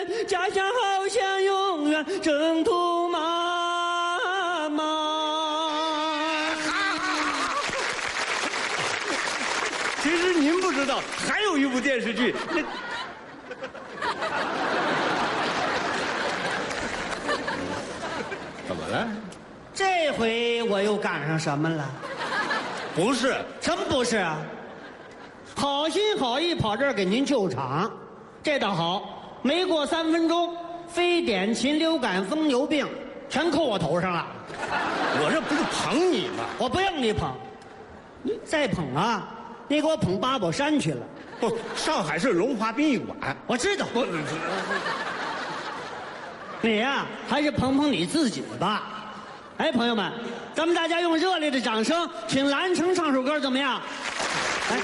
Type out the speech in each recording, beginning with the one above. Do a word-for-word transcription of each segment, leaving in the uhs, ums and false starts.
家乡好像永远征途茫茫。 其实您不知道，还有一部电视剧，那怎么了？ 这回我又赶上什么了？ 不是， 什么不是啊？好心好意跑这儿给您救场，这倒好，没过三分钟，非典、禽流感、疯牛病全扣我头上了。 我这不是捧你吗？ 我不让你捧，你再捧啊，你给我捧八宝山去了。 不，上海市龙华殡仪馆。 我知道， 不， 你呀、还是捧捧你自己吧。哎，朋友们，咱们大家用热烈的掌声，请蓝城唱首歌，怎么样？哎，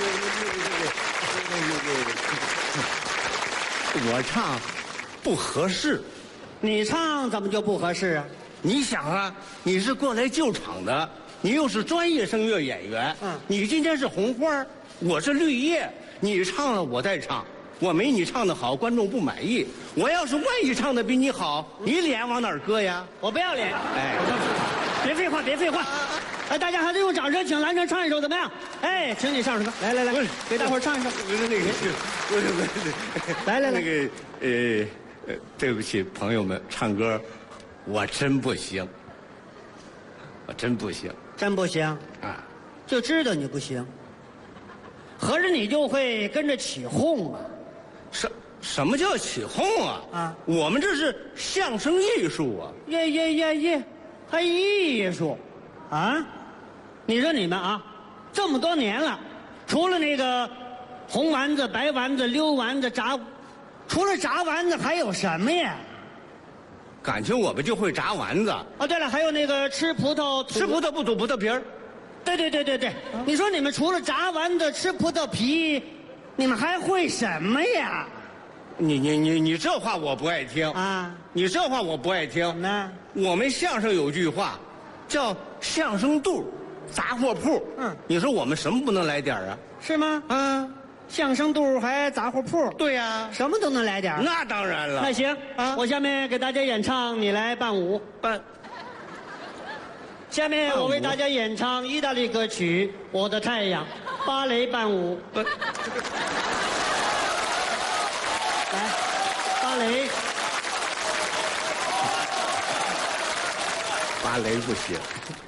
我唱不合适。 你唱怎么就不合适啊？ 你想啊，你是过来救场的，你又是专业声乐演员， 嗯你今天是红花，我是绿叶，你唱了我再唱，我没你唱的好，观众不满意。我要是万一唱的比你好，你脸往哪儿搁呀？ 我不要脸。 哎， 别废话，别废话。哎，大家还得用掌声，请蓝城唱一首，怎么样？哎，请你唱首歌，来来来，给大伙儿唱一首。 不是那个，不是不是， 来来来那个呃呃，对不起，朋友们，唱歌我真不行，我真不行真不行， 啊！ 就知道你不行。合着你就会跟着起哄啊？ 什什么叫起哄啊？ 啊我们这是相声艺术啊！ 耶耶耶耶，还艺术，啊？你说你们啊，这么多年了，除了那个红丸子、白丸子、溜丸子、炸，除了炸丸子还有什么呀？ 感情我们就会炸丸子， 哦，对了，还有那个吃葡萄、吐吃葡萄不吐葡萄皮儿。 对对对对对，你说你们除了炸丸子、吃葡萄皮，你们还会什么呀？ 你你你你这话我不爱听啊， 你这话我不爱听。 怎么呢？ 我们相声有句话，叫相声肚、杂货铺。 嗯， 你说我们什么不能来点儿啊？ 是吗？ 啊， 相声肚还杂货铺， 对呀、 什么都能来点儿。 那当然了。 那行啊我下面给大家演唱，你来伴舞。 办下面我为大家演唱意大利歌曲《我的太阳》，芭蕾伴舞。 不来，芭蕾。 芭蕾不行，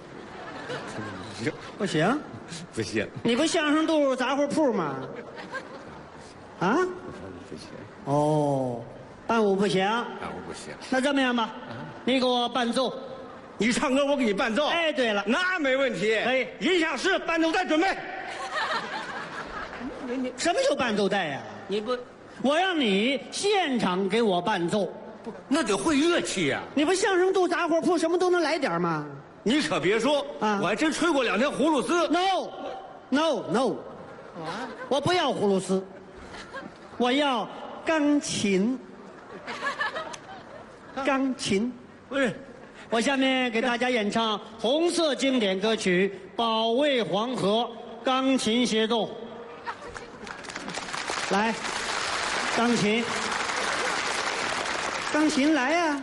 不行， 不行， 你不相声肚杂货铺吗？啊？ 不行， 哦，伴舞不行， 啊，我不行。 那这么样吧，你给我伴奏。 你唱歌，我给你伴奏。 哎，对了， 那没问题。 可以音响师，伴奏带准备。 你你什么叫伴奏带呀？ 你不， 我让你现场给我伴奏。 那得会乐器呀、 你不相声肚杂货铺什么都能来点吗你可别说， 啊我还真吹过两天葫芦丝。 ？No No No，我不要葫芦丝，我要钢琴。钢琴。 不是， 我下面给大家演唱红色经典歌曲《保卫黄河》，钢琴协奏。来，钢琴，钢琴来呀、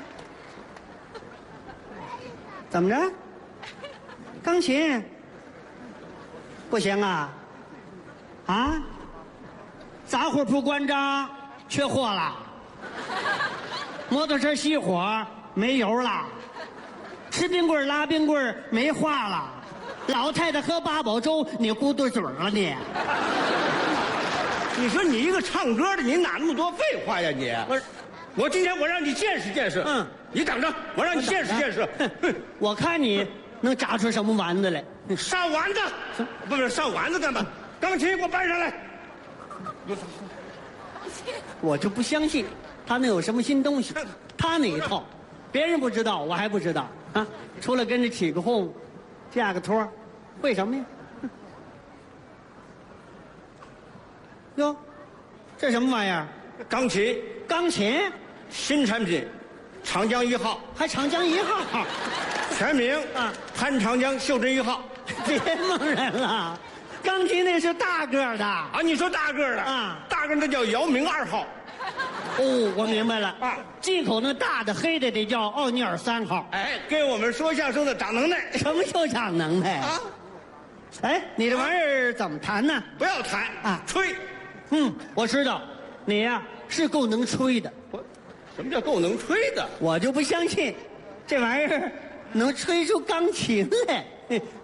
怎么着？钢琴不行啊？啊？杂货铺关张，缺货了。摩托车熄火，没油了。吃冰棍拉冰棍没话了。老太太喝八宝粥，你咕嘟嘴了你？ 你说你一个唱歌的，你哪那么多废话呀你？ 不是， 我今天我让你见识见识。 嗯， 你等着，我让你见识见识。哼， 我看你能炸出什么丸子来？ 上丸子，不是上丸子干嘛？钢琴给我搬上来。 我就不相信他能有什么新东西。他那一套，别人不知道，我还不知道啊。除了跟着起个哄，架个托，会什么呀？哟，这什么玩意儿？ 钢琴钢琴， 新产品，长江一号， 还长江一号。 全名啊潘长江袖珍一号。 别蒙人了，钢琴那是大个儿的。 啊，你说大个儿的啊大个儿那叫姚明二号。 哦，我明白了啊，进口那大的黑的得叫奥尼尔三号。 哎，给我们说相声的长能耐。 什么叫长能耐啊？哎，你这玩意儿怎么弹呢？ 不要弹啊，吹。 嗯，我知道，你呀、是够能吹的。 我，什么叫够能吹的？ 我就不相信，这玩意儿能吹出钢琴来。